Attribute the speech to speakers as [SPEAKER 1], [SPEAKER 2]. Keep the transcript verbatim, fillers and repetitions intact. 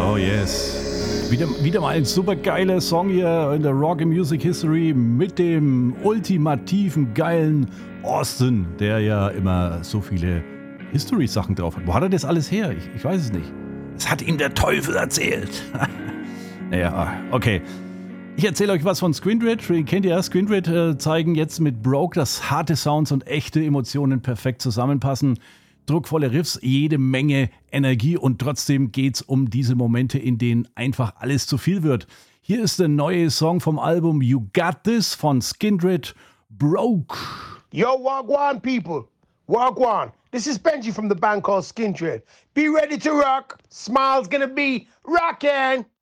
[SPEAKER 1] Oh yes. Wieder, wieder mal ein super geiler Song hier in der Rock and Music History mit dem ultimativen geilen Austin, der ja immer so viele History-Sachen drauf hat. Wo hat er das alles her? Ich, ich weiß es nicht. Das hat ihm der Teufel erzählt. Naja, okay. Ich erzähle euch was von Squindred. Kennt ihr ja? Squindred äh, zeigen jetzt mit Broke, dass harte Sounds und echte Emotionen perfekt zusammenpassen. Druckvolle Riffs, jede Menge Energie und trotzdem geht's um diese Momente, in denen einfach alles zu viel wird. Hier ist der neue Song vom Album You Got This von Squindred, Broke.
[SPEAKER 2] Yo, Wagwan people, Wagwan. This is Benji from the band called Squindred. Be ready to rock. Smile's gonna be rockin'.